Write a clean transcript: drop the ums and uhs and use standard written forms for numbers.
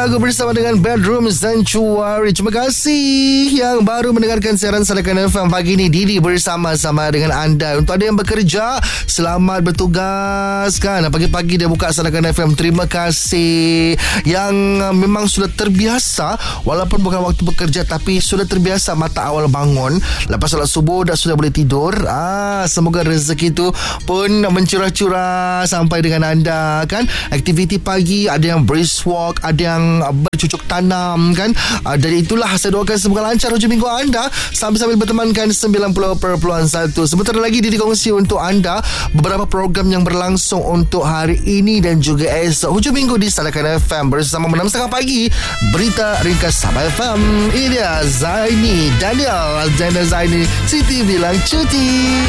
lagu bersama dengan Bedroom Sanctuary. Terima kasih yang baru mendengarkan siaran Sarakan FM pagi ini. Didi bersama-sama dengan anda. Untuk anda yang bekerja, selamat bertugas kan. Pagi-pagi dia buka Sarakan FM. Terima kasih. Yang memang sudah terbiasa, walaupun bukan waktu bekerja, tapi sudah terbiasa mata awal bangun, lepas solat subuh dah sudah boleh tidur. Semoga rezeki itu pun mencurah-curah sampai dengan anda kan. Aktiviti pagi, ada yang brisk walk, ada yang bercucuk tanam kan. Dari itulah saya doakan semoga lancar hujung minggu anda sambil bertemankan 90.1. Sebentar lagi Didi kongsi untuk anda beberapa program yang berlangsung untuk hari ini dan juga esok hujung minggu di Sarakan FM bersama 6.30 pagi Berita Ringkas Sabah FM. Ini dia Zaini Daniel Zaini Siti bilang cuti.